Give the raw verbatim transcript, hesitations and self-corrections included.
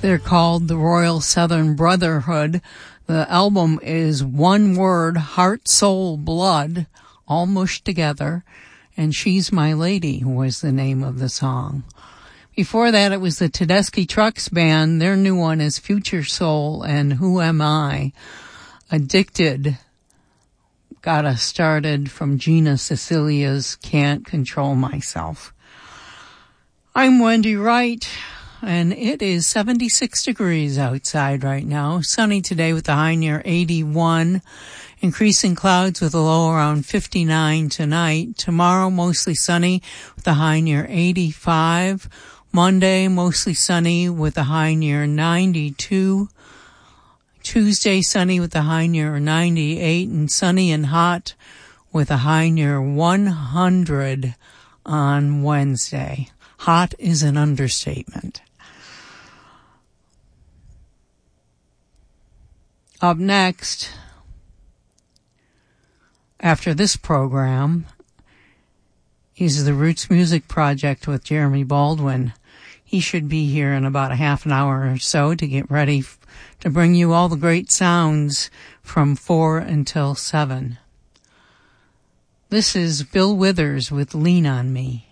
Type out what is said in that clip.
They're called the Royal Southern Brotherhood. The album is one word, Heart, Soul, Blood, all mushed together. And She's My Lady was the name of the song. Before that, it was the Tedeschi Trucks Band. Their new one is Future Soul and Who Am I? Addicted got us started from Gina Cecilia's Can't Control Myself. I'm Wendy Wright, and it is seventy-six degrees outside right now. Sunny today with a high near eighty-one. Increasing clouds with a low around fifty-nine tonight. Tomorrow, mostly sunny with a high near eighty-five. Monday, mostly sunny with a high near ninety-two. Tuesday, sunny with a high near ninety-eight, and sunny and hot with a high near one hundred on Wednesday. Hot is an understatement. Up next, after this program, is the Roots Music Project with Jeremy Baldwin. He should be here in about a half an hour or so to get ready f- to bring you all the great sounds from four until seven. This is Bill Withers with Lean on Me.